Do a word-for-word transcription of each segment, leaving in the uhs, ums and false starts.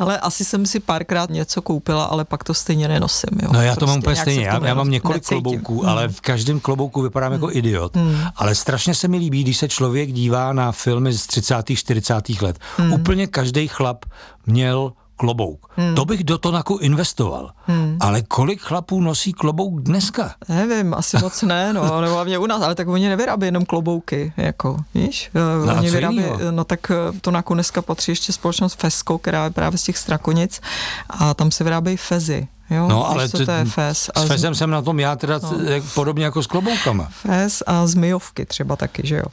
Ale asi jsem si párkrát něco koupila, ale pak to stejně nenosím. Jo. No já to prostě mám úplně stejně. Já, já mám několik necítím. klobouků, mm. ale v každém klobouku vypadám mm. jako idiot. Mm. Ale strašně se mi líbí, když se člověk dívá na filmy z třicátých, čtyřicátých let. Mm. Úplně každý chlap měl klobouk. Hmm. To bych do Tonaku investoval. Hmm. Ale kolik chlapů nosí klobouk dneska? Nevím, asi moc ne, no, nebo hlavně u nás, ale tak oni nevyrábí jenom klobouky, jako, víš? No oni a co vyrábí, jinýho? no tak Tonaku dneska patří ještě společnost Fesko, která je právě z těch Strakonic a tam se vyrábějí fezy. Jo, no, ale to, to je fez. S fezem z... jsem na tom já teda no. podobně jako s kloboukama. Fez a zmijovky třeba taky, že jo.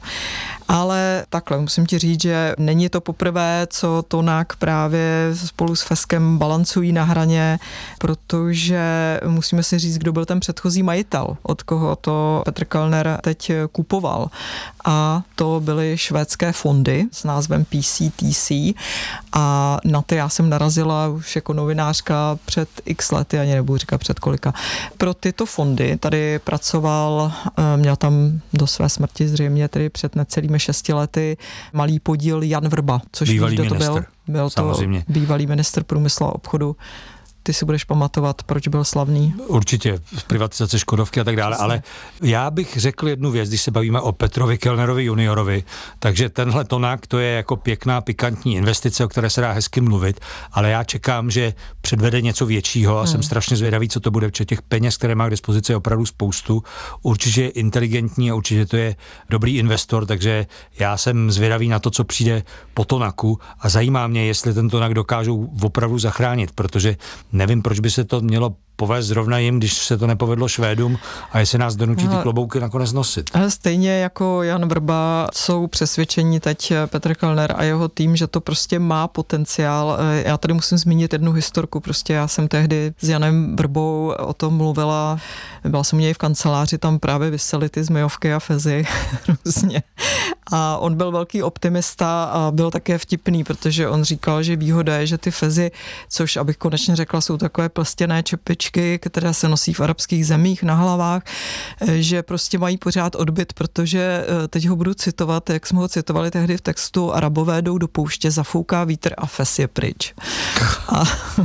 Ale takhle, musím ti říct, že není to poprvé, co Tonak právě spolu s Feskem balancují na hraně, protože musíme si říct, kdo byl ten předchozí majitel, od koho to Petr Kellner teď kupoval. A to byly švédské fondy s názvem P C T C a na ty já jsem narazila už jako novinářka před x lety, ani nebudu říkat před kolika. Pro tyto fondy tady pracoval, měl tam do své smrti zřejmě tedy před necelými šesti lety malý podíl Jan Vrba, což bývalý víš, kdo to byl? Byl to samozřejmě. Bývalý ministr průmyslu a obchodu. Ty si budeš pamatovat, proč byl slavný. Určitě, privatizace Škodovky a tak dále, ale já bych řekl jednu věc, když se bavíme o Petrovi Kellnerovi juniorovi, takže tenhle Tonak, to je jako pěkná, pikantní investice, o které se dá hezky mluvit, ale já čekám, že předvede něco většího a hmm. jsem strašně zvědavý, co to bude, protože těch peněz, které má k dispozici, je opravdu spoustu. Určitě je inteligentní a určitě to je dobrý investor, takže já jsem zvědavý na to, co přijde po Tonaku a zajímá mě, jestli ten Tonak dokážou opravdu zachránit, protože nevím, proč by se to mělo povést zrovna jim, když se to nepovedlo Švédům a jestli nás donutí ty klobouky nakonec nosit. Ale stejně jako Jan Vrba jsou přesvědčení teď Petr Kellner a jeho tým, že to prostě má potenciál. Já tady musím zmínit jednu historku. Prostě já jsem tehdy s Janem Vrbou o tom mluvila. Byla jsem u něj v kanceláři, tam právě visely ty zmijovky a fezy různě. A on byl velký optimista a byl také vtipný, protože on říkal, že výhoda je, že ty fezy, což abych konečně řekla, jsou takové plstěné čepičky, které se nosí v arabských zemích na hlavách, že prostě mají pořád odbyt, protože teď ho budu citovat, jak jsme ho citovali tehdy v textu, Arabové jdou do pouště, zafouká vítr a fes je pryč. A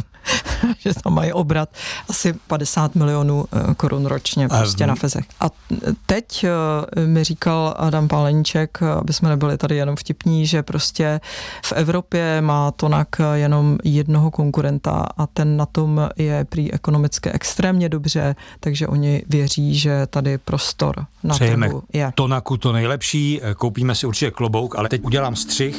že tam mají obrat asi padesát milionů korun ročně prostě a... na fezech. A teď mi říkal Adam Páleníček, aby jsme nebyli tady jenom vtipní, že prostě v Evropě má Tonak jenom jednoho konkurenta a ten na tom je prý ekonomicky extrémně dobře, takže oni věří, že tady prostor na Přejeme trhu je. Tonaku to nejlepší, koupíme si určitě klobouk, ale teď udělám střih.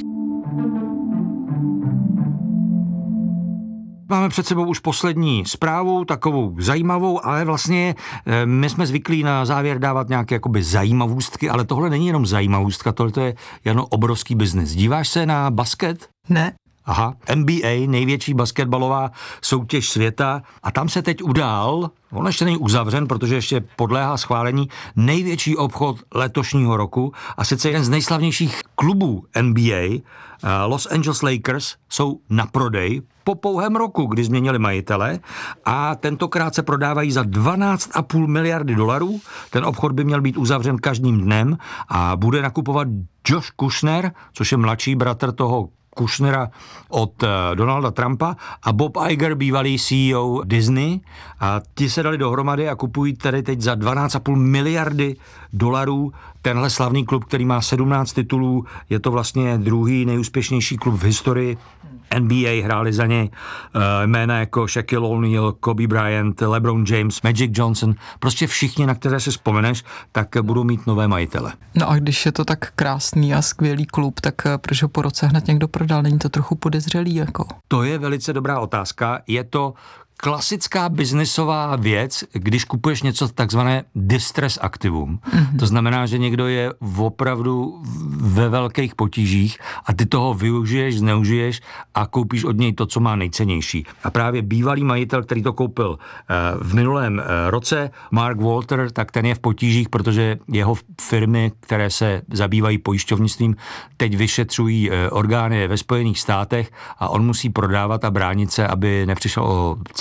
Máme před sebou už poslední zprávu, takovou zajímavou, ale vlastně my jsme zvyklí na závěr dávat nějaké jakoby zajímavůstky, ale tohle není jenom zajímavůstka, tohle to je jen obrovský biznis. Díváš se na basket? Ne. Aha, N B A, největší basketbalová soutěž světa a tam se teď udál, on ještě není uzavřen, protože ještě podléhá schválení, největší obchod letošního roku a sice jeden z nejslavnějších klubů N B A, Los Angeles Lakers, jsou na prodej po pouhém roku, kdy změnili majitele a tentokrát se prodávají za dvanáct a půl miliardy dolarů. Ten obchod by měl být uzavřen každým dnem a bude nakupovat Josh Kushner, což je mladší bratr toho Kushnera od uh, Donalda Trumpa a Bob Iger, bývalý C E O Disney. A ti se dali dohromady a kupují tady teď za dvanáct a půl miliardy dolarů tenhle slavný klub, který má sedmnáct titulů. Je to vlastně druhý nejúspěšnější klub v historii. N B A hráli za něj uh, jména jako Shaquille O'Neal, Kobe Bryant, LeBron James, Magic Johnson. Prostě všichni, na které si vzpomeneš, tak budou mít nové majitele. No a když je to tak krásný a skvělý klub, tak proč ho po roce hned někdo prodal? Není to trochu podezřelý? Jako? To je velice dobrá otázka. Je to klasická biznesová věc, když kupuješ něco takzvané distress aktivum. Mm-hmm. To znamená, že někdo je opravdu ve velkých potížích a ty toho využiješ, zneužiješ a koupíš od něj to, co má nejcennější. A právě bývalý majitel, který to koupil v minulém roce, Mark Walter, tak ten je v potížích, protože jeho firmy, které se zabývají pojišťovnictvím, teď vyšetřují orgány ve Spojených státech a on musí prodávat a bránit se, aby nepřišel o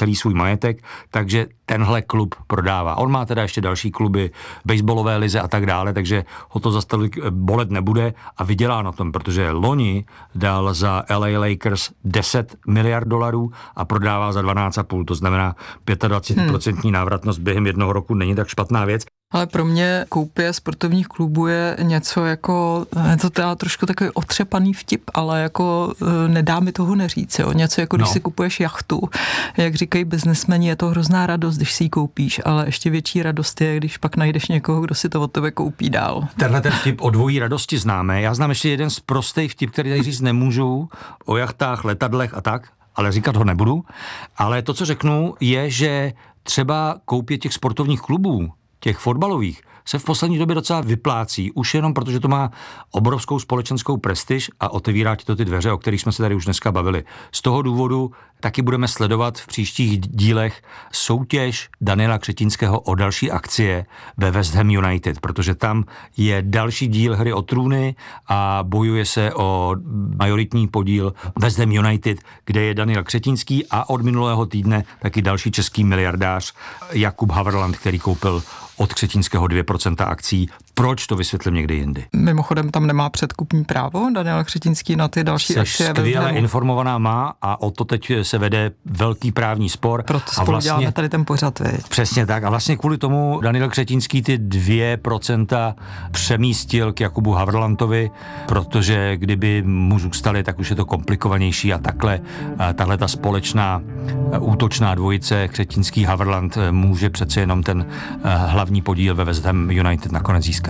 celý svůj majetek, takže tenhle klub prodává. On má teda ještě další kluby, baseballové lize a tak dále, takže ho to zas tolik bolet nebude a vydělá na tom, protože loni dal za L A Lakers deset miliard dolarů a prodává za dvanáct a půl, to znamená dvacet pět procent hmm. návratnost během jednoho roku není tak špatná věc. Ale pro mě koupě sportovních klubů je něco jako, je to teda trošku takový otřepaný vtip, ale jako nedá mi toho neříct, jo. Něco jako když no. si kupuješ jachtu, jak říkají biznesmeni, je to hrozná radost, když si ji koupíš, ale ještě větší radost je, když pak najdeš někoho, kdo si to od tebe koupí dál. Tenhle ten vtip o dvojí radosti známe. Já znám ještě jeden z prostých vtip, který tady říct nemůžu, o jachtách, letadlech a tak, ale říkat ho nebudu. Ale to, co řeknu, je, že třeba koupě těch sportovních klubů, těch fotbalových, se v poslední době docela vyplácí, už jenom protože to má obrovskou společenskou prestiž a otevírá ti to ty dveře, o kterých jsme se tady už dneska bavili. Z toho důvodu taky budeme sledovat v příštích dílech soutěž Daniela Křetínského o další akcie ve West Ham United, protože tam je další díl Hry o trůny a bojuje se o majoritní podíl West Ham United, kde je Daniel Křetínský a od minulého týdne taky další český miliardář Jakub Haverland, který koupil od Křetínského dvě procenta akcí. Proč, to vysvětlím někdy jindy. Mimochodem tam nemá předkupní právo Daniel Křetínský na ty další se akcie. Skvěle informovaná má a o to teď se vede velký právní spor. Proto spolu a vlastně, děláme tady ten pořad, viď? Přesně tak. A vlastně kvůli tomu Daniel Křetínský ty dvě procenta přemístil k Jakubu Haverlandovi, protože kdyby mu zůstali, tak už je to komplikovanější a takhle tahle ta společná útočná dvojice Křetínský Haverland může přece jenom ten hlavní podíl ve West Ham United nakonec získat.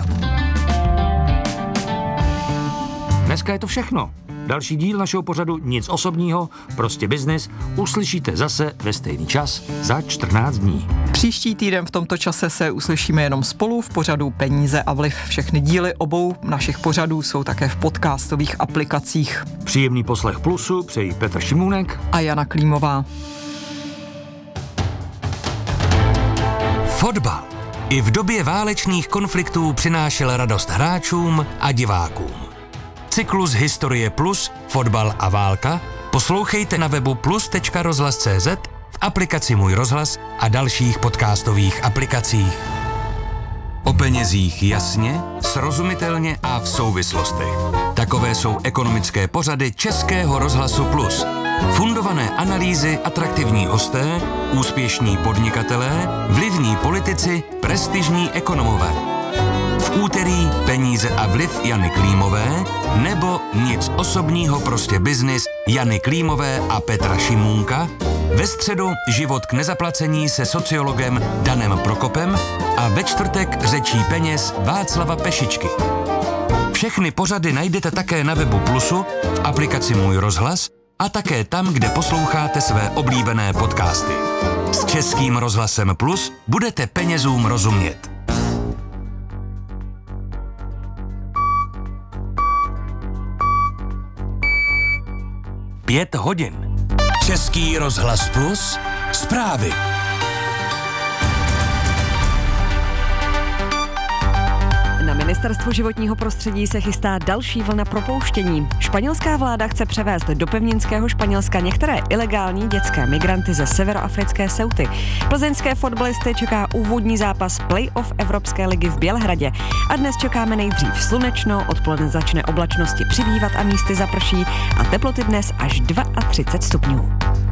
Dneska je to všechno. Další díl našeho pořadu Nic osobního, prostě biznis uslyšíte zase ve stejný čas za čtrnáct dní. Příští týden v tomto čase se uslyšíme jenom spolu v pořadu Peníze a vliv. Všechny díly obou našich pořadů jsou také v podcastových aplikacích. Příjemný poslech Plusu přejí Petr Šimůnek a Jana Klímová. Fotbal i v době válečných konfliktů přinášel radost hráčům a divákům. Cyklus Historie Plus, fotbal a válka poslouchejte na webu plus tečka rozhlas tečka cé zet, v aplikaci Můj rozhlas a dalších podcastových aplikacích. O penězích jasně, srozumitelně a v souvislostech. Takové jsou ekonomické pořady Českého rozhlasu Plus. Fundované analýzy, atraktivní hosté, úspěšní podnikatelé, vlivní politici, prestižní ekonomové. V úterý Peníze a vliv Jany Klímové nebo Nic osobního, prostě biznis Jany Klímové a Petra Šimůnka. Ve středu Život k nezaplacení se sociologem Danem Prokopem a ve čtvrtek Řečí peněz Václava Pešičky. Všechny pořady najdete také na webu Plusu, v aplikaci Můj rozhlas a také tam, kde posloucháte své oblíbené podcasty. S Českým rozhlasem Plus budete penězům rozumět. Pět hodin. Český rozhlas Plus. Zprávy. Na Ministerstvu životního prostředí se chystá další vlna propouštění. Španělská vláda chce převést do pevninského Španělska některé ilegální dětské migranty ze severoafrické Ceuty. Plzeňské fotbalisty čeká úvodní zápas play-off Evropské ligy v Bělehradě. A dnes čekáme nejdřív slunečno, odpoledne začne oblačnosti přibývat a místy zaprší a teploty dnes až třicet dva stupňů.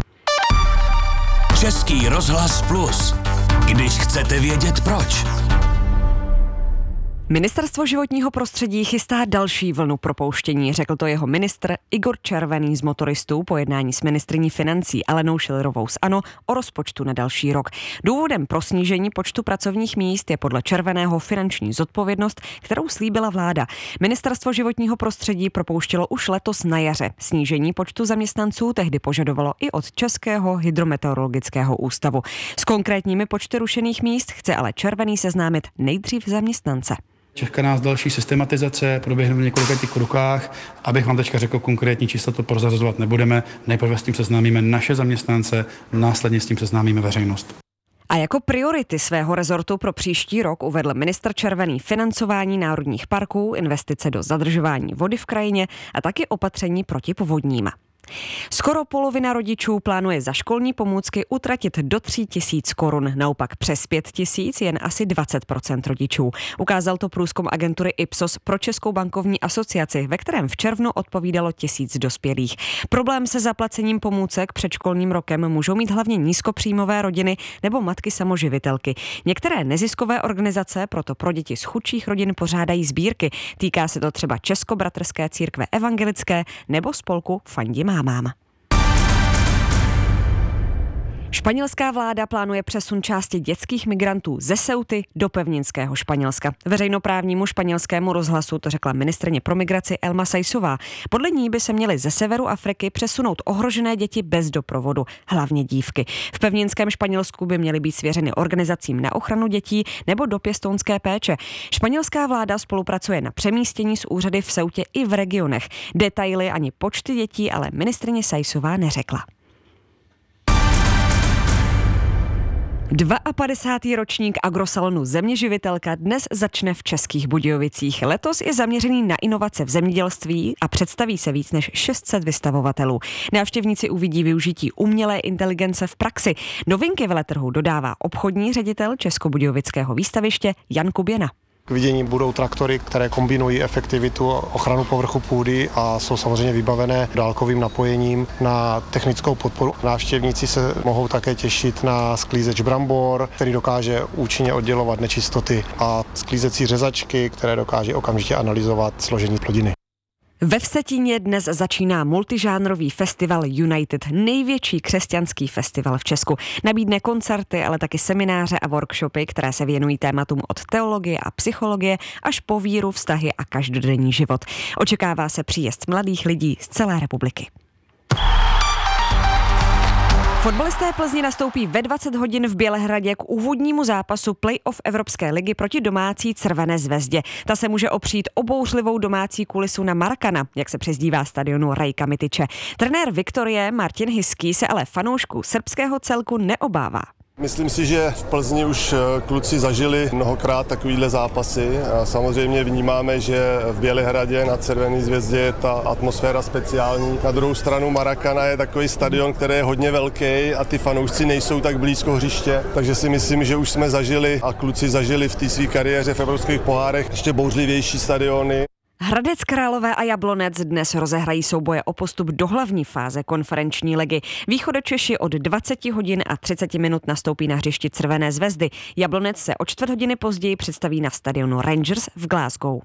Český rozhlas Plus. Když chcete vědět proč. Ministerstvo životního prostředí chystá další vlnu propouštění, řekl to jeho ministr Igor Červený z Motoristů po jednání s ministryní financí Alenou Schillerovou z ANO o rozpočtu na další rok. Důvodem pro snížení počtu pracovních míst je podle Červeného finanční zodpovědnost, kterou slíbila vláda. Ministerstvo životního prostředí propouštělo už letos na jaře. Snížení počtu zaměstnanců tehdy požadovalo i od Českého hydrometeorologického ústavu. S konkrétními počty rušených míst chce ale Červený seznámit nejdřív zaměstnance. Čeká nás další systematizace, proběhne v několika těch krokách. Abych vám teďka řekl konkrétní čísla, to prozrazovat nebudeme. Nejprve s tím seznámíme naše zaměstnance, následně s tím seznámíme veřejnost. A jako priority svého rezortu pro příští rok uvedl ministr Červený financování národních parků, investice do zadržování vody v krajině a taky opatření proti povodním. Skoro polovina rodičů plánuje za školní pomůcky utratit do tří tisíc korun, naopak přes pět tisíc jen asi dvacet procent rodičů. Ukázal to průzkum agentury Ipsos pro Českou bankovní asociaci, ve kterém v červnu odpovídalo tisíc dospělých. Problém se zaplacením pomůcek před školním rokem můžou mít hlavně nízkopříjmové rodiny nebo matky samoživitelky. Některé neziskové organizace proto pro děti z chudších rodin pořádají sbírky. Týká se to třeba Českobratrské církve evangelické nebo spolku Fandi mámám. Španělská vláda plánuje přesun části dětských migrantů ze Ceuty do pevninského Španělska. Veřejnoprávnímu španělskému rozhlasu to řekla ministryně pro migraci Elma Saisová. Podle ní by se měly ze severu Afriky přesunout ohrožené děti bez doprovodu, hlavně dívky. V pevninském Španělsku by měly být svěřeny organizacím na ochranu dětí nebo do pěstounské péče. Španělská vláda spolupracuje na přemístění z úřady v Ceutě i v regionech. Detaily ani počty dětí ale ministryně Saisová neřekla. padesátý ročník agrosalonu Zeměživitelka dnes začne v Českých Budějovicích. Letos je zaměřený na inovace v zemědělství a představí se víc než šest set vystavovatelů. Návštěvníci uvidí využití umělé inteligence v praxi. Novinky veletrhu dodává obchodní ředitel Českobudějovického výstaviště Jan Kuběna. K vidění budou traktory, které kombinují efektivitu, ochranu povrchu půdy a jsou samozřejmě vybavené dálkovým napojením na technickou podporu. Návštěvníci se mohou také těšit na sklízeč brambor, který dokáže účinně oddělovat nečistoty, a sklízecí řezačky, které dokáže okamžitě analyzovat složení plodiny. Ve Vsetíně dnes začíná multižánrový festival United, největší křesťanský festival v Česku. Nabídne koncerty, ale taky semináře a workshopy, které se věnují tématům od teologie a psychologie až po víru, vztahy a každodenní život. Očekává se příjezd mladých lidí z celé republiky. Fotbalisté Plzně nastoupí ve dvacet hodin v Bělehradě k úvodnímu zápasu play-off Evropské ligy proti domácí Crvené zvezdě. Ta se může opřít o bouřlivou domácí kulisu na Maracana, jak se přezdívá stadionu Rajka Mitiče. Trenér Viktorie Martin Hiský se ale fanoušků srbského celku neobává. Myslím si, že v Plzni už kluci zažili mnohokrát takovýhle zápasy. A samozřejmě vnímáme, že v Bělehradě na Červené zvězdě je ta atmosféra speciální. Na druhou stranu Maracana je takový stadion, který je hodně velký a ty fanoušci nejsou tak blízko hřiště. Takže si myslím, že už jsme zažili a kluci zažili v té své kariéře v evropských pohárech ještě bouřlivější stadiony. Hradec Králové a Jablonec dnes rozehrají souboje o postup do hlavní fáze konferenční ligy. Východočeši od dvacet hodin a třicet minut nastoupí na hřišti Červené zvezdy. Jablonec se o čtvrt hodiny později představí na stadionu Rangers v Glasgow.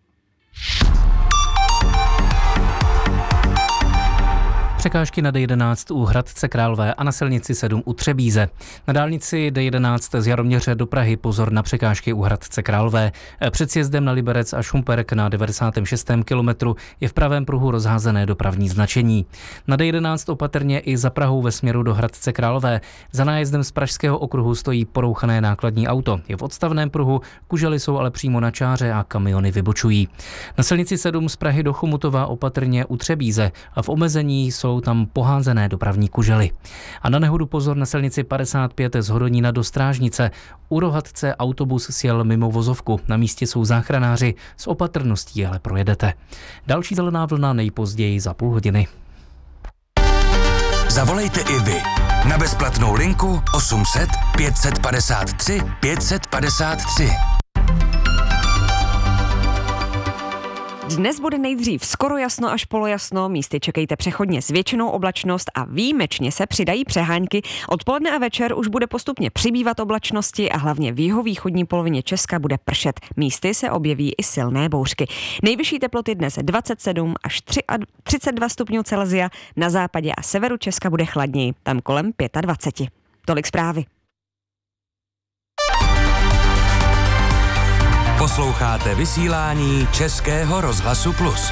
Překážky na D jedenáct u Hradce Králové a na silnici sedm u Třebíze. Na dálnici D jedenáct z Jaroměře do Prahy pozor na překážky u Hradce Králové. Před sjezdem na Liberec a Šumperk na devadesátém šestém kilometru je v pravém pruhu rozházené dopravní značení. Na D jedenáct opatrně i za Prahou ve směru do Hradce Králové. Za nájezdem z Pražského okruhu stojí porouchané nákladní auto. Je v odstavném pruhu, kužely jsou ale přímo na čáře a kamiony vybočují. Na silnici sedm z Prahy do Chomutova opatrně u Třebíze a v omezení jsou tam poházené dopravní kužely. A na nehodu pozor na silnici padesát pět z Hodonína do Strážnice. U Rohatce autobus sjel mimo vozovku. Na místě jsou záchranáři, s opatrností ale projedete. Další zelená vlna nejpozději za půl hodiny. Zavolejte i vy na bezplatnou linku osm set pět set padesát tři pět set padesát tři. Dnes bude nejdřív skoro jasno až polojasno, místy čekejte přechodně s většinou oblačnost a výjimečně se přidají přehánky. Odpoledne a večer už bude postupně přibývat oblačnosti a hlavně v jihovýchodní polovině Česka bude pršet. Místy se objeví i silné bouřky. Nejvyšší teploty dnes dvacet sedm až třicet dva stupňů Celsia, na západě a severu Česka bude chladněji, tam kolem dvacet pět. Tolik zprávy. Posloucháte vysílání Českého rozhlasu Plus.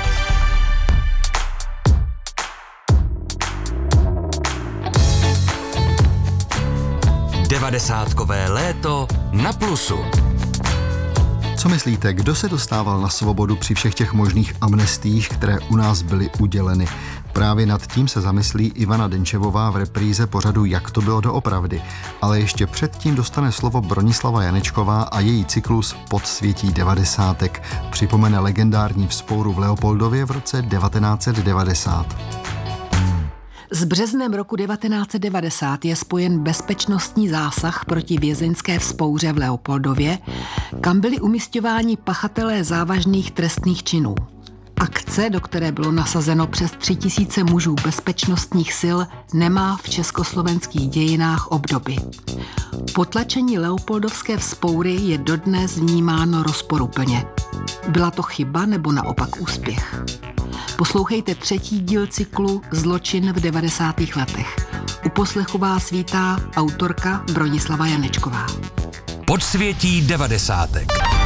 Devadesátkové léto na Plusu. Co myslíte, kdo se dostával na svobodu při všech těch možných amnestiích, které u nás byly uděleny? Právě nad tím se zamyslí Ivana Denčevová v repríze pořadu Jak to bylo doopravdy. Ale ještě předtím dostane slovo Bronislava Janečková a její cyklus Podsvětí devadesátek. Připomene legendární vzpouru v Leopoldově v roce devatenáct set devadesát. S březnem roku devatenáct set devadesát je spojen bezpečnostní zásah proti vězeňské vzpouře v Leopoldově, kam byli umisťováni pachatelé závažných trestných činů. Akce, do které bylo nasazeno přes tři tisíce mužů bezpečnostních sil, nemá v československých dějinách obdoby. Potlačení leopoldovské vzpoury je dodnes vnímáno rozporuplně. Byla to chyba nebo naopak úspěch? Poslouchejte třetí díl cyklu Zločin v devadesátých letech. U poslechu vás vítá autorka Bronislava Janečková. Podsvětí devadesátek.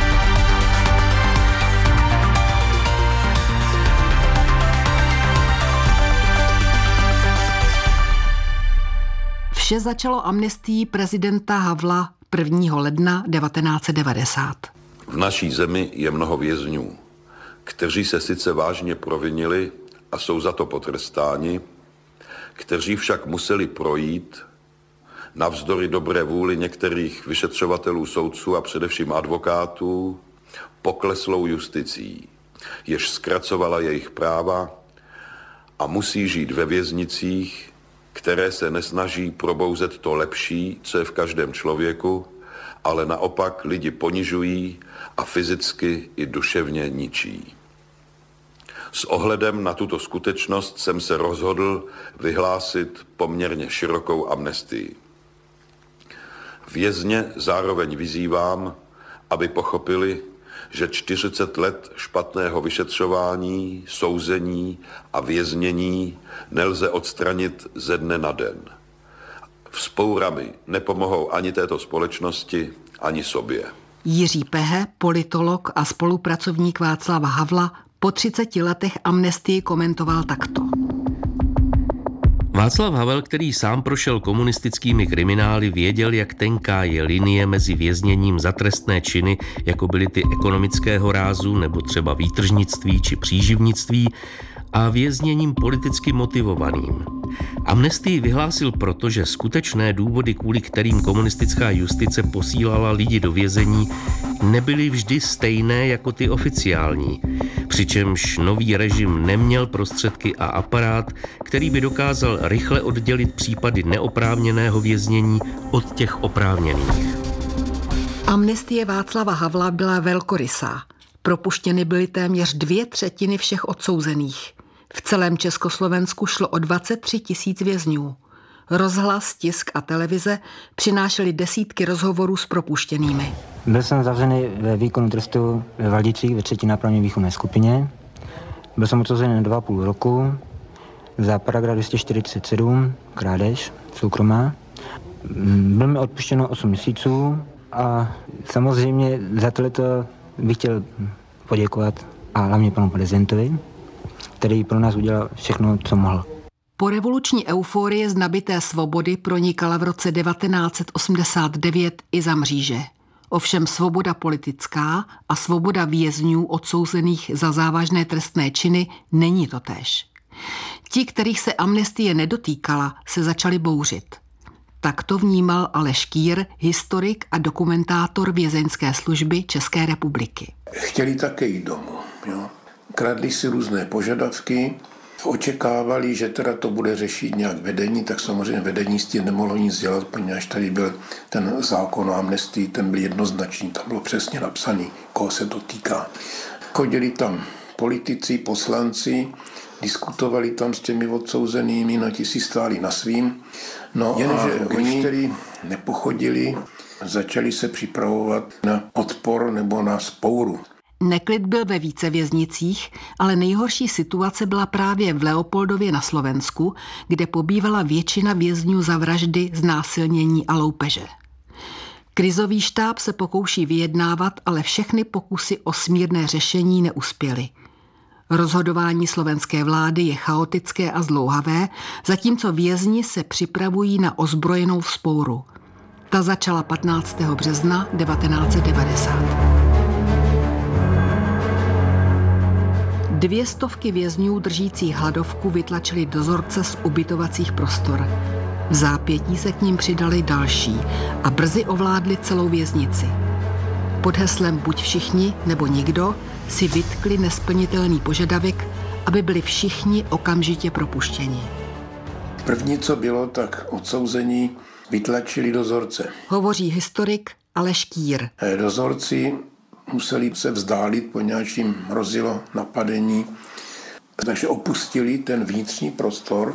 Vše začalo amnestií prezidenta Havla prvního ledna devatenáct set devadesát. V naší zemi je mnoho vězňů, kteří se sice vážně provinili a jsou za to potrestáni, kteří však museli projít navzdory dobré vůli některých vyšetřovatelů, soudců a především advokátů pokleslou justicí, jež zkracovala jejich práva a musí žít ve věznicích, které se nesnaží probouzet to lepší, co je v každém člověku, ale naopak lidi ponižují a fyzicky i duševně ničí. S ohledem na tuto skutečnost jsem se rozhodl vyhlásit poměrně širokou amnestii. Vězně zároveň vyzývám, aby pochopili, že čtyřicet let špatného vyšetřování, souzení a věznění nelze odstranit ze dne na den. Vzpourami nepomohou ani této společnosti, ani sobě. Jiří Pehe, politolog a spolupracovník Václava Havla, po třiceti letech amnestii komentoval takto. Václav Havel, který sám prošel komunistickými kriminály, věděl, jak tenká je linie mezi vězněním za trestné činy, jako byly ty ekonomického rázu nebo třeba výtržnictví či příživnictví, a vězněním politicky motivovaným. Amnestii vyhlásil proto, že skutečné důvody, kvůli kterým komunistická justice posílala lidi do vězení, nebyly vždy stejné jako ty oficiální, přičemž nový režim neměl prostředky a aparát, který by dokázal rychle oddělit případy neoprávněného věznění od těch oprávněných. Amnestie Václava Havla byla velkorysá. Propuštěny byly téměř dvě třetiny všech odsouzených. V celém Československu šlo o dvacet tři tisíc vězňů. Rozhlas, tisk a televize přinášely desítky rozhovorů s propuštěnými. Byl jsem zavřený ve výkonu trestu ve Valdicích ve třetí nápravně výchovné skupině. Byl jsem odsouzený na dva a půl roku za paragraf dvě stě čtyřicet sedm, krádež, soukromá. Byl mi odpuštěno osm měsíců a samozřejmě za tohleto bych chtěl poděkovat a hlavně panu prezidentovi, který pro nás udělal všechno, co mohl. Po revoluční euforie z nabité svobody pronikala v roce devatenáct set osmdesát devět i za mříže. Ovšem svoboda politická a svoboda vězňů odsouzených za závažné trestné činy není totéž. Ti, kterých se amnestie nedotýkala, se začali bouřit. Tak to vnímal Aleš Kýr, historik a dokumentátor vězeňské služby České republiky. Chtěli také jít domů. Jo. Kradli si různé požadavky, očekávali, že teda to bude řešit nějak vedení, tak samozřejmě vedení s tím nemohlo nic dělat, poněvadž tady byl ten zákon o amnestii, ten byl jednoznačný, tam bylo přesně napsaný, koho se to týká. Chodili tam politici, poslanci, diskutovali tam s těmi odsouzenými, no ti si stáli na svým. No jenže oni tedy nepochodili, začali se připravovat na odpor nebo na vzpouru. Neklid byl ve více věznicích, ale nejhorší situace byla právě v Leopoldově na Slovensku, kde pobývala většina vězňů za vraždy, znásilnění a loupeže. Krizový štáb se pokouší vyjednávat, ale všechny pokusy o smírné řešení neuspěly. Rozhodování slovenské vlády je chaotické a zdlouhavé, zatímco vězni se připravují na ozbrojenou vzpouru. Ta začala patnáctého března devatenáct set devadesát. Dvě stovky vězňů držících hladovku vytlačili dozorce z ubytovacích prostor. V zápětí se k ním přidali další a brzy ovládli celou věznici. Pod heslem Buď všichni nebo nikdo si vytkli nesplnitelný požadavek, aby byli všichni okamžitě propuštěni. První, co bylo, tak odsouzení vytlačili dozorce. Hovoří historik Aleš Kýr. Dozorci museli se vzdálit po nějakým hrozilo napadení, takže opustili ten vnitřní prostor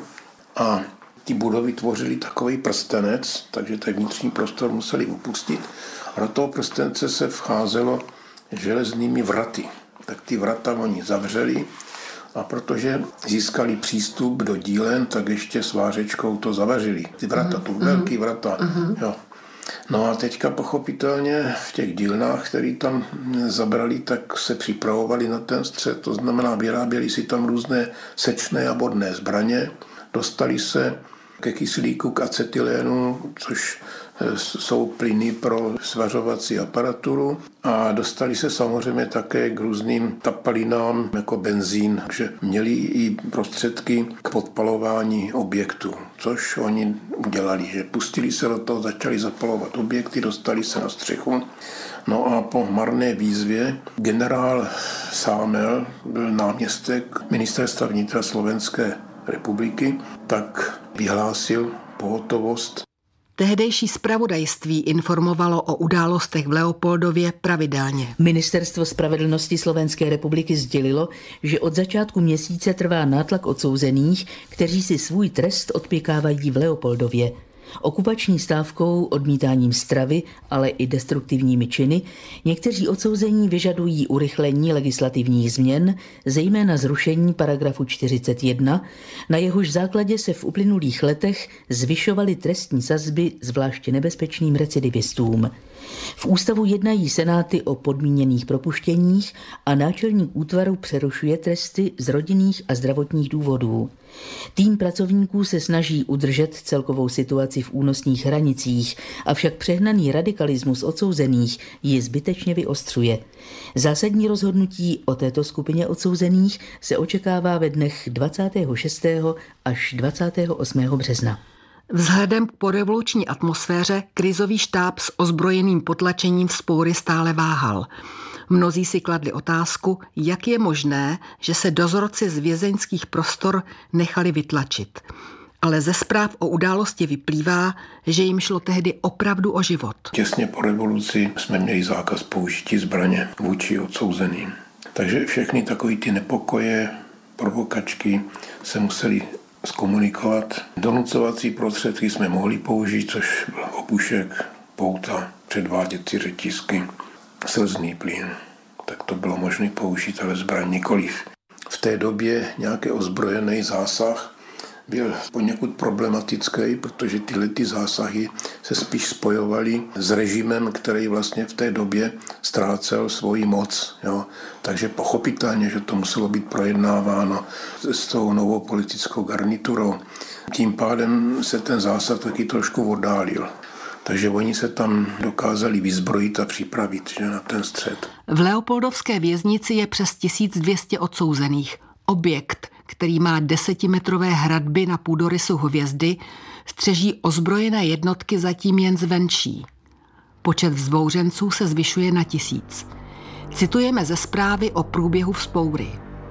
a ty budovy tvořily takový prstenec, takže ten vnitřní prostor museli opustit a do toho prstence se vcházelo železnými vraty. Tak ty vrata oni zavřeli a protože získali přístup do dílen, tak ještě s vářečkou to zavařili. Ty vrata, mm. to velký vrata. Mm. Jo. No a teďka pochopitelně v těch dílnách, které tam zabrali, tak se připravovali na ten střet, to znamená vyráběli si tam různé sečné a bodné zbraně, dostali se ke kyslíku, k acetylénu, což jsou plyny pro svařovací aparaturu a dostali se samozřejmě také k různým tapalinám jako benzín, že měli i prostředky k podpalování objektů, což oni udělali, že pustili se do toho, začali zapalovat objekty, dostali se na střechu. No a po marné výzvě generál Sámel byl náměstek ministerstva vnitra Slovenské republiky, tak vyhlásil pohotovost. Tehdejší zpravodajství informovalo o událostech v Leopoldově pravidelně. Ministerstvo spravedlnosti Slovenské republiky sdělilo, že od začátku měsíce trvá nátlak odsouzených, kteří si svůj trest odpěkávají v Leopoldově. Okupační stávkou, odmítáním stravy, ale i destruktivními činy někteří odsouzení vyžadují urychlení legislativních změn, zejména zrušení paragrafu čtyřicet jedna, na jehož základě se v uplynulých letech zvyšovaly trestní sazby zvláště nebezpečným recidivistům. V ústavu jednají senáty o podmíněných propuštěních a náčelník útvaru přerušuje tresty z rodinných a zdravotních důvodů. Tým pracovníků se snaží udržet celkovou situaci v únosných hranicích, avšak přehnaný radikalismus odsouzených ji zbytečně vyostřuje. Zásadní rozhodnutí o této skupině odsouzených se očekává ve dnech dvacátého šestého až dvacátého osmého března. Vzhledem k porevoluční atmosféře krizový štáb s ozbrojeným potlačením vzpoury stále váhal. Mnozí si kladli otázku, jak je možné, že se dozorci z vězeňských prostor nechali vytlačit. Ale ze zpráv o události vyplývá, že jim šlo tehdy opravdu o život. Těsně po revoluci jsme měli zákaz použití zbraně vůči odsouzeným. Takže všechny takové ty nepokoje, provokačky se museli zkomunikovat. Donucovací prostředky jsme mohli použít, což byl obušek, pouta, předváděcí řetisky, slzný plyn. Tak to bylo možné použít, ale zbraň nikoliv. V té době nějaký ozbrojený zásah byl poněkud problematický, protože tyhle ty zásahy se spíš spojovaly s režimem, který vlastně v té době ztrácel svoji moc. Jo. Takže pochopitelně, že to muselo být projednáváno s tou novou politickou garniturou. Tím pádem se ten zásah taky trošku oddálil. Takže oni se tam dokázali vyzbrojit a připravit, že, na ten střet. V Leopoldovské věznici je přes tisíc dvě stě odsouzených. Objekt, který má desetimetrové hradby na půdorysu hvězdy, střeží ozbrojené jednotky zatím jen zvenčí. Počet vzbouřenců se zvyšuje na tisíc. Citujeme ze zprávy o průběhu vzpoury.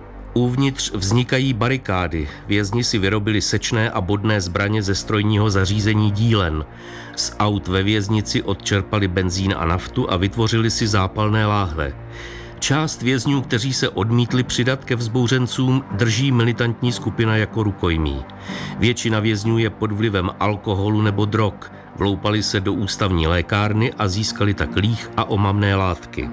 Uvnitř vznikají barikády, vězni si vyrobili sečné a bodné zbraně ze strojního zařízení dílen. Z aut ve věznici odčerpali benzín a naftu a vytvořili si zápalné láhve. Část vězňů, kteří se odmítli přidat ke vzbouřencům, drží militantní skupina jako rukojmí. Většina vězňů je pod vlivem alkoholu nebo drog. Vloupali se do ústavní lékárny a získali tak líh a omamné látky.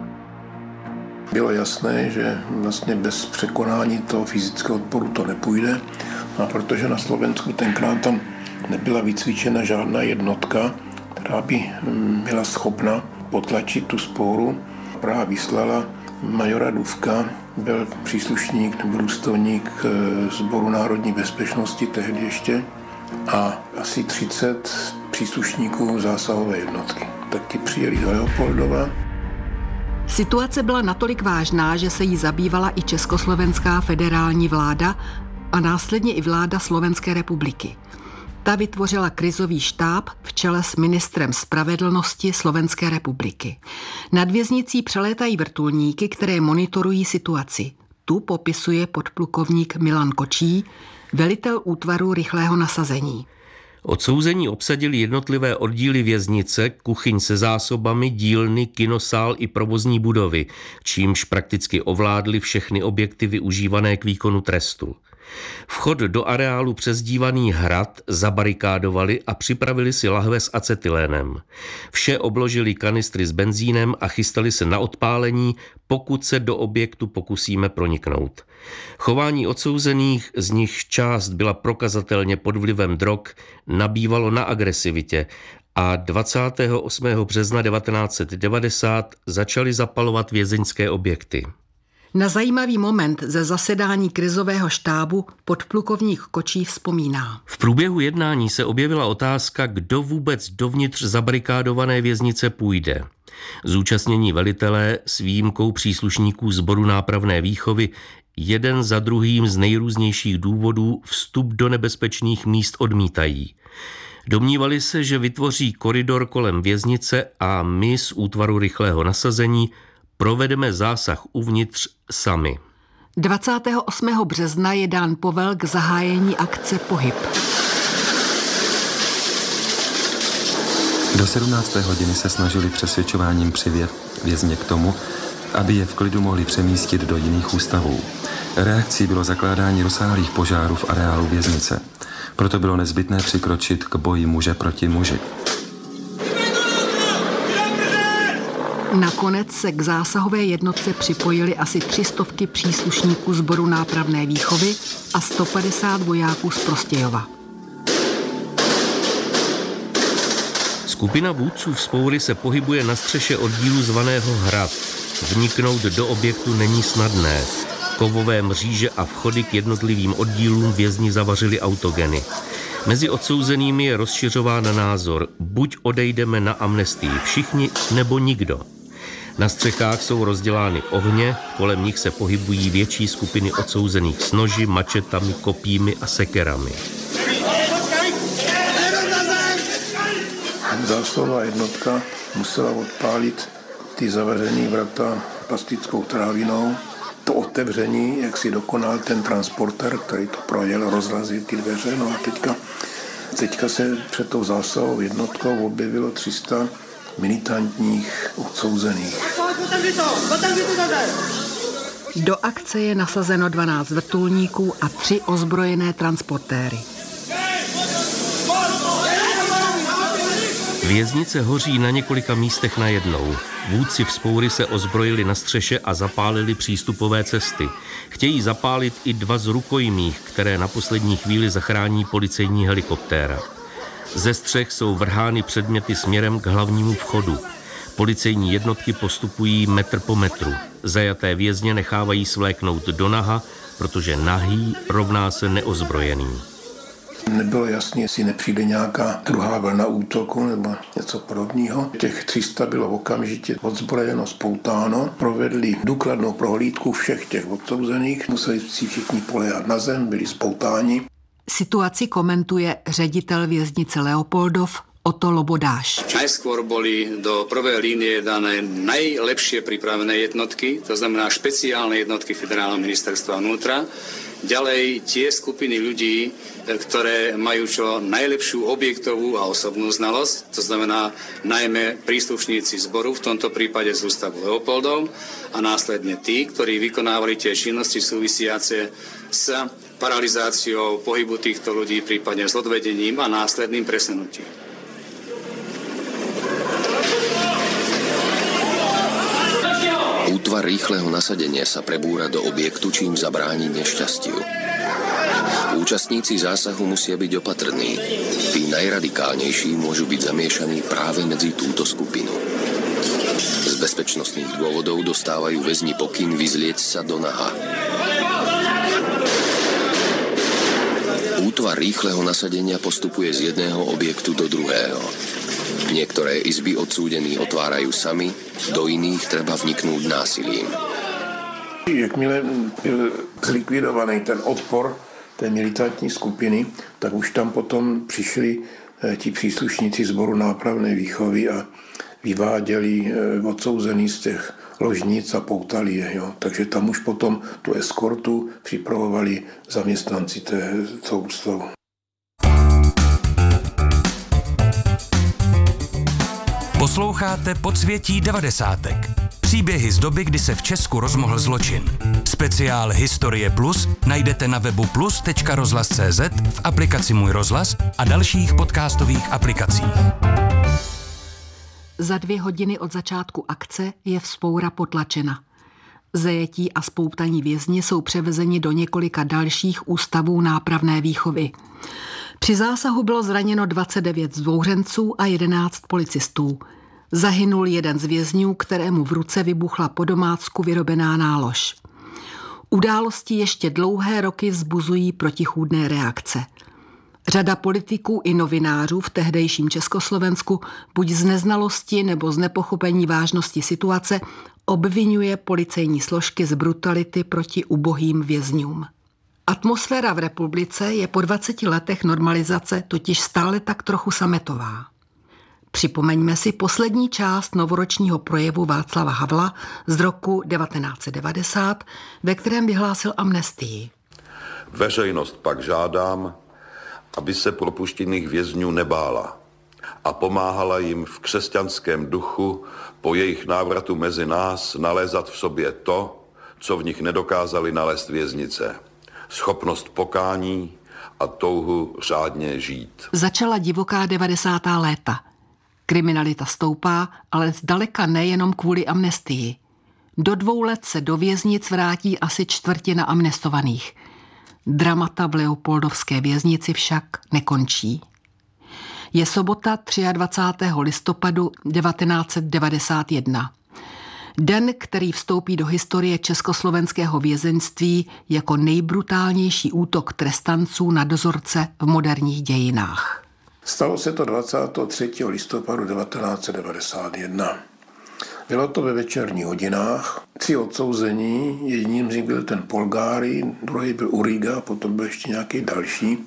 Bylo jasné, že vlastně bez překonání toho fyzického odporu to nepůjde. A protože na Slovensku tenkrát tam nebyla vycvičena žádná jednotka, která by byla schopna potlačit tu spouru, Praha vyslala majora Dufka, byl příslušník nebo důstojník Sboru národní bezpečnosti tehdy ještě a asi třicet příslušníků zásahové jednotky. Tak ti přijeli do Leopoldova. Situace byla natolik vážná, že se jí zabývala i Československá federální vláda a následně i vláda Slovenské republiky. Ta vytvořila krizový štáb v čele s ministrem spravedlnosti Slovenské republiky. Nad věznicí přelétají vrtulníky, které monitorují situaci. Tu popisuje podplukovník Milan Kočí, velitel útvaru rychlého nasazení. Odsouzení obsadili jednotlivé oddíly věznice, kuchyň se zásobami, dílny, kinosál i provozní budovy, čímž prakticky ovládli všechny objekty využívané k výkonu trestu. Vchod do areálu přezdívaný Hrad zabarikádovali a připravili si lahve s acetylénem. Vše obložili kanistry s benzínem a chystali se na odpálení, pokud se do objektu pokusíme proniknout. Chování odsouzených, z nich část byla prokazatelně pod vlivem drog, nabývalo na agresivitě a dvacátého osmého března devatenáct set devadesát začali zapalovat vězeňské objekty. Na zajímavý moment ze zasedání krizového štábu podplukovník Kočí vzpomíná. V průběhu jednání se objevila otázka, kdo vůbec dovnitř zabarikádované věznice půjde. Zúčastnění velitelé s výjimkou příslušníků sboru nápravné výchovy jeden za druhým z nejrůznějších důvodů vstup do nebezpečných míst odmítají. Domnívali se, že vytvoří koridor kolem věznice a my z útvaru rychlého nasazení provedeme zásah uvnitř sami. dvacátého osmého března je dán povel k zahájení akce Pohyb. Do sedmnácté hodiny se snažili přesvědčováním přivět vězně k tomu, aby je v klidu mohli přemístit do jiných ústavů. Reakcí bylo zakládání rozsáhlých požárů v areálu věznice. Proto bylo nezbytné přikročit k boji muže proti muži. Nakonec se k zásahové jednotce připojili asi tři stovky příslušníků sboru nápravné výchovy a sto padesát vojáků z Prostějova. Skupina vůdců vzpoury se pohybuje na střeše oddílu zvaného Hrad. Vniknout do objektu není snadné. Kovové mříže a vchody k jednotlivým oddílům vězni zavařili autogeny. Mezi odsouzenými je rozšiřován názor, buď odejdeme na amnestii všichni, nebo nikdo. Na střechách jsou rozdělány ohně, kolem nich se pohybují větší skupiny odsouzených s noži, mačetami, kopími a sekerami. Zásahová jednotka musela odpálit ty zavřený vrata plastickou trávinou. To otevření, jak si dokonal ten transporter, který to projel, rozrazil ty dveře. No a teďka, teďka se před tou zásahovou jednotkou objevilo tři sta militantních odsouzených. Do akce je nasazeno dvanáct vrtulníků a tři ozbrojené transportéry. Věznice hoří na několika místech najednou. Vůdci vzpoury se ozbrojili na střeše a zapálili přístupové cesty. Chtějí zapálit i dva z rukojmích, které na poslední chvíli zachrání policejní helikoptéra. Ze střech jsou vrhány předměty směrem k hlavnímu vchodu. Policejní jednotky postupují metr po metru. Zajaté vězně nechávají svléknout do naha, protože nahý rovná se neozbrojený. Nebylo jasné, jestli nepřijde nějaká druhá vlna útoku nebo něco podobného. Těch tři sta bylo okamžitě odzbrojeno, spoutáno. Provedli důkladnou prohlídku všech těch odsouzených. Museli si všichni poléhat na zem, byli spoutáni. Situaci komentuje ředitel věznice Leopoldov Oto Lobodáš. Najskôr boli do prvej línie dané najlepšie pripravené jednotky, to znamená špeciálne jednotky Federálneho ministerstva vnútra. Ďalej tie skupiny ľudí, ktoré majú čo najlepšiu objektovú a osobnú znalosť, to znamená najmä príslušníci zboru, v tomto prípade z ústavu Leopoldov, a následne tí, ktorí vykonávali tie činnosti súvisiace s paralizáciou pohybu týchto ľudí, prípadne s odvedením a následným presunutím. Útvar rýchleho nasadenia sa prebúra do objektu, čím zabráni nešťastiu. Účastníci zásahu musia byť opatrní. Tí najradikálnejší môžu byť zamiešaní práve medzi túto skupinu. Z bezpečnostných dôvodov dostávajú väzni pokyn vyzlieť sa do naha. Útvar rýchleho nasadenia postupuje z jedného objektu do druhého. Niektoré izby odsúdení otvárajú sami, do iných treba vniknúť násilím. Jakmile byl zlikvidovaný ten odpor té militantní skupiny, tak už tam potom přišli ti příslušníci sboru nápravné výchovy a vyváděli odsouzený z těch ložnic a poutali je. Jo. Takže tam už potom tu eskortu připravovali zaměstnanci toho ústavu. Posloucháte Podsvětí devadesátek. Příběhy z doby, kdy se v Česku rozmohl zločin. Speciál Historie Plus najdete na webu plus tečka rozhlas tečka cé zet, v aplikaci Můj rozhlas a dalších podcastových aplikacích. Za dvě hodiny od začátku akce je vzpoura potlačena. Zajetí a spoutaní vězni jsou převezeni do několika dalších ústavů nápravné výchovy. Při zásahu bylo zraněno dvacet devět vzbouřenců a jedenáct policistů. Zahynul jeden z vězňů, kterému v ruce vybuchla po domácku vyrobená nálož. Události ještě dlouhé roky vzbuzují protichůdné reakce. Řada politiků i novinářů v tehdejším Československu buď z neznalosti nebo z nepochopení vážnosti situace obvinuje policejní složky z brutality proti ubohým vězňům. Atmosféra v republice je po dvaceti letech normalizace totiž stále tak trochu sametová. Připomeňme si poslední část novoročního projevu Václava Havla z roku devatenáct set devadesát, ve kterém vyhlásil amnestii. Veřejnost pak žádám, aby se propuštěných vězňů nebála a pomáhala jim v křesťanském duchu po jejich návratu mezi nás nalézat v sobě to, co v nich nedokázali nalézt věznice. Schopnost pokání a touhu řádně žít. Začala divoká devadesátá léta. Kriminalita stoupá, ale zdaleka nejenom kvůli amnestii. Do dvou let se do věznic vrátí asi čtvrtina amnestovaných. Dramata v Leopoldovské věznici však nekončí. Je sobota dvacátého třetího listopadu devatenáct set devadesát jedna. Den, který vstoupí do historie československého vězeňství jako nejbrutálnější útok trestanců na dozorce v moderních dějinách. Stalo se to dvacátého třetího listopadu devatenáct set devadesát jedna. Bylo to ve večerních hodinách. Tři odsouzení, jedním z nich byl ten Polgári, druhý byl Uriga, potom byl ještě nějaký další.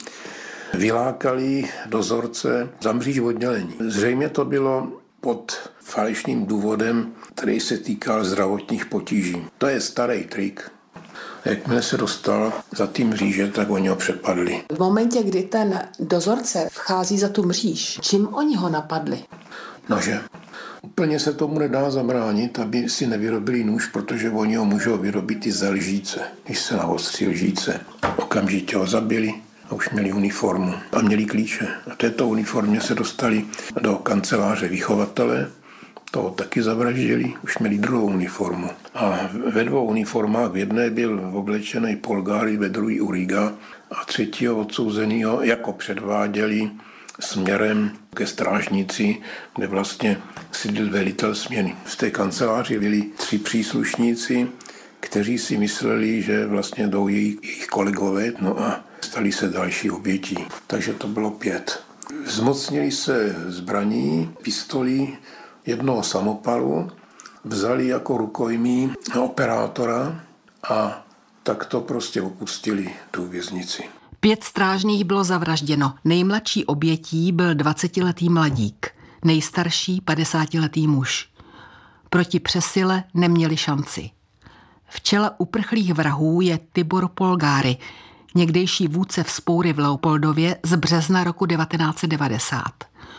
Vylákali dozorce za mříž oddělení. Zřejmě to bylo pod falešným důvodem, který se týkal zdravotních potíží. To je starý trik. Jakmile se dostal za ty mříže, tak oni ho přepadli. V momentě, kdy ten dozorce vchází za tu mříž, čím oni ho napadli? Nože. Úplně se tomu nedá zabránit, aby si nevyrobili nůž, protože oni ho můžou vyrobit i ze lžíce. Když se naostří lžíce, okamžitě ho zabili a už měli uniformu a měli klíče. A v této uniformě se dostali do kanceláře vychovatele, toho taky zavraždili, už měli druhou uniformu. A ve dvou uniformách v jedné byl oblečený Polgári, ve druhý Uriga a třetího odsouzenýho jako předváděli směrem ke strážnici, kde vlastně sídlil velitel směny. V té kanceláři byli tři příslušníci, kteří si mysleli, že vlastně jdou jejich, jejich kolegové, no a stali se další obětí. Takže to bylo pět. Zmocnili se zbraní, pistolí, jednoho samopalu, vzali jako rukojmí operátora a tak to prostě opustili tu věznici. Pět strážných bylo zavražděno. Nejmladší obětí byl dvacetiletý mladík, nejstarší padesátiletý muž. Proti přesile neměli šanci. V čele uprchlých vrahů je Tibor Polgári, někdejší vůdce vzpoury v Leopoldově z března roku devatenáct set devadesát.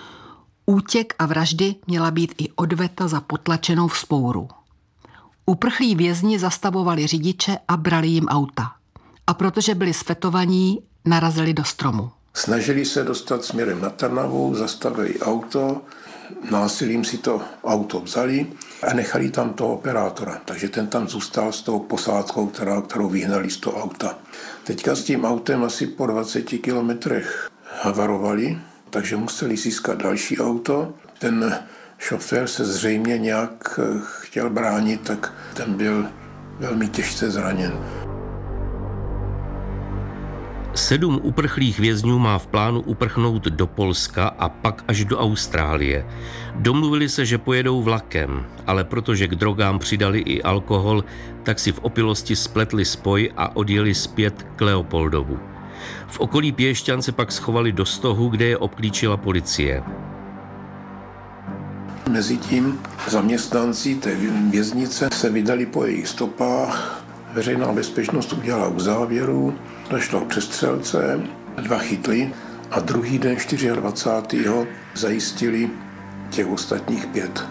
Útěk a vraždy měla být i odveta za potlačenou vzpouru. Uprchlí vězni zastavovali řidiče a brali jim auta. A protože byli svetovaní, narazili do stromu. Snažili se dostat směrem na Trnavu, zastavili auto, násilím si to auto vzali a nechali tam toho operátora. Takže ten tam zůstal s tou posádkou, která, kterou vyhnali z toho auta. Teďka s tím autem asi po dvaceti kilometrech havarovali, takže museli získat další auto. Ten šofér se zřejmě nějak chtěl bránit, tak ten byl velmi těžce zraněn. Sedm uprchlých vězňů má v plánu uprchnout do Polska a pak až do Austrálie. Domluvili se, že pojedou vlakem, ale protože k drogám přidali i alkohol, tak si v opilosti spletli spoj a odjeli zpět k Leopoldovu. V okolí Piešťan se pak schovali do stohu, kde je obklíčila policie. Mezitím zaměstnanci té věznice se vydali po jejich stopách. Veřejná bezpečnost udělala u závěru, došlo k přestřelce, dva chytli a druhý den dvacátého čtvrtého zajistili těch ostatních pět.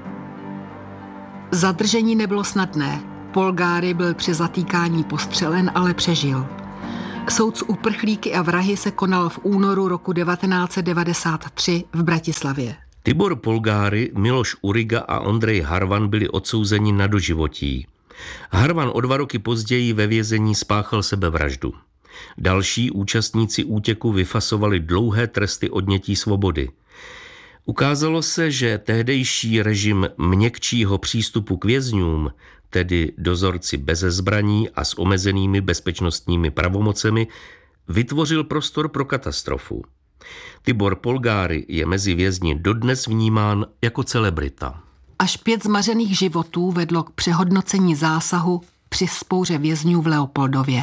Zadržení nebylo snadné. Polgáry byl při zatýkání postřelen, ale přežil. Soud s uprchlíky a vrahy se konal v únoru roku devatenáct set devadesát tři v Bratislavě. Tibor Polgáry, Miloš Uriga a Ondrej Harvan byli odsouzeni na doživotí. Harvan o dva roky později ve vězení spáchal sebevraždu. Další účastníci útěku vyfasovali dlouhé tresty odnětí svobody. Ukázalo se, že tehdejší režim měkčího přístupu k vězňům, tedy dozorci beze zbraní a s omezenými bezpečnostními pravomocemi, vytvořil prostor pro katastrofu. Tibor Polgáry je mezi vězni dodnes vnímán jako celebrita. Až pět zmařených životů vedlo k přehodnocení zásahu při vzpouře vězňů v Leopoldově.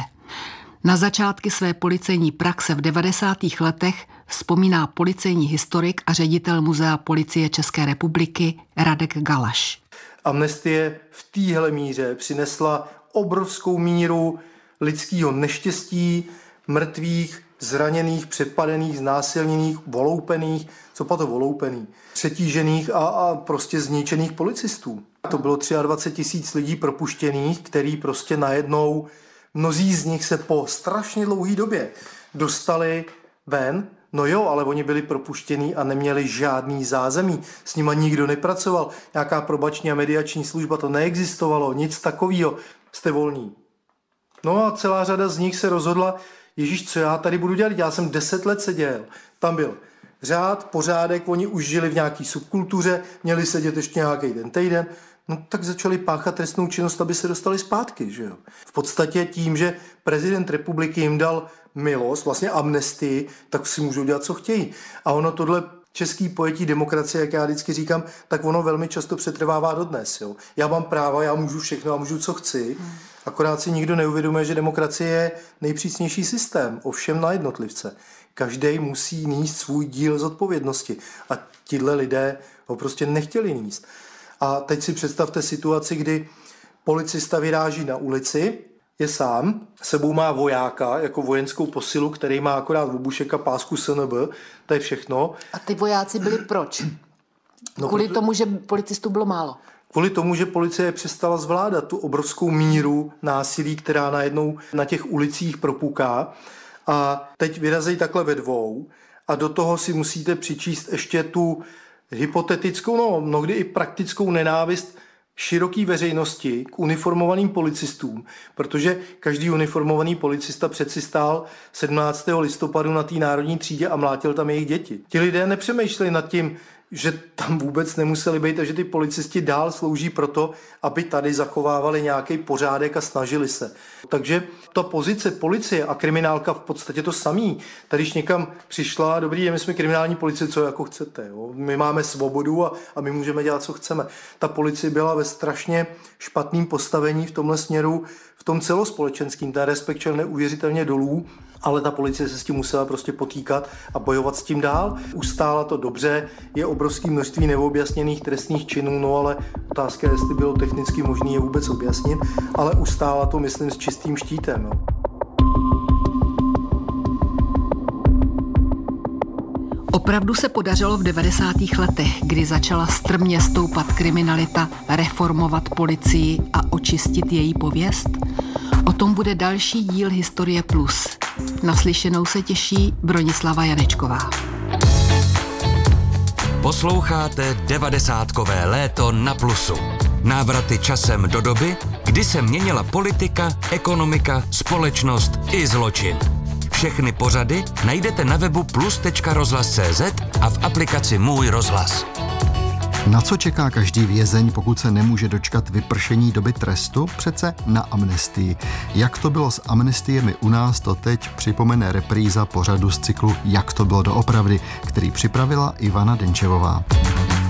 Na začátky své policejní praxe v devadesátých letech vzpomíná policejní historik a ředitel Muzea policie České republiky Radek Galaš. Amnestie v téhle míře přinesla obrovskou míru lidského neštěstí, mrtvých, zraněných, přepadených, znásilněných, voloupených, co pa to voloupený, přetížených a, a prostě zničených policistů. To bylo dvacet tři tisíc lidí propuštěných, který prostě najednou, mnozí z nich se po strašně dlouhé době dostali ven. No jo, ale oni byli propuštění a neměli žádný zázemí. S nima nikdo nepracoval. Nějaká probační a mediační služba, to neexistovalo, nic takového. Jste volní. No a celá řada z nich se rozhodla, Ježíš, co já tady budu dělat? Já jsem deset let seděl. Tam byl řád, pořádek, oni už žili v nějaký subkultuře, měli sedět ještě nějaký den týden. No tak začali páchat trestnou činnost, aby se dostali zpátky, že jo. V podstatě tím, že prezident republiky jim dal milost, vlastně amnestii, tak si můžou dělat, co chtějí. A ono tohle český pojetí demokracie, jak já vždycky říkám, tak ono velmi často přetrvává dodnes, jo. Já mám práva, já můžu všechno, já můžu, co chci. Akorát si nikdo neuvědomuje, že demokracie je nejpřísnější systém, ovšem na jednotlivce. Každý musí nést svůj díl zodpovědnosti a tihle lidé ho prostě nechtěli nést. A teď si představte situaci, kdy policista vyráží na ulici, je sám, sebou má vojáka, jako vojenskou posilu, který má akorát obušek a pásku S N B, to je všechno. A ty vojáci byli proč? No, Kvůli proto... tomu, že policistů bylo málo. Kvůli tomu, že policie přestala zvládat tu obrovskou míru násilí, která najednou na těch ulicích propuká. A teď vyrazejí takhle ve dvou a do toho si musíte přičíst ještě tu hypotetickou, no mnohdy i praktickou nenávist široký veřejnosti k uniformovaným policistům, protože každý uniformovaný policista přeci stál sedmnáctého listopadu na té národní třídě a mlátil tam jejich děti. Ti lidé nepřemýšleli nad tím, že tam vůbec nemuseli být a že ty policisti dál slouží proto, aby tady zachovávali nějaký pořádek a snažili se. Takže ta pozice policie a kriminálka v podstatě to samý. Tady když někam přišla, dobrý den, my jsme kriminální policie, co jako chcete. Jo? My máme svobodu a, a my můžeme dělat, co chceme. Ta policie byla ve strašně špatném postavení v tomhle směru, v tom celospolečenským. Ten respekt šel neuvěřitelně dolů, ale ta policie se s tím musela prostě potýkat a bojovat s tím dál. Ustála to dobře, je obrovské množství neobjasněných trestných činů, no ale otázka je, jestli bylo technicky možné je vůbec objasnit, ale ustála to, myslím, s čistým štítem. No. Opravdu se podařilo v devadesátých letech, kdy začala strmě stoupat kriminalita, reformovat policii a očistit její pověst? O tom bude další díl Historie Plus. Naslyšenou se těší Bronislava Janečková. Posloucháte devadesátkové léto na Plusu. Návraty časem do doby, kdy se měnila politika, ekonomika, společnost i zločin. Všechny pořady najdete na webu plus tečka rozhlas tečka cé zet a v aplikaci Můj rozhlas. Na co čeká každý vězeň, pokud se nemůže dočkat vypršení doby trestu? Přece na amnestii. Jak to bylo s amnestiemi u nás, to teď připomene repríza pořadu z cyklu Jak to bylo doopravdy, který připravila Ivana Denčevová.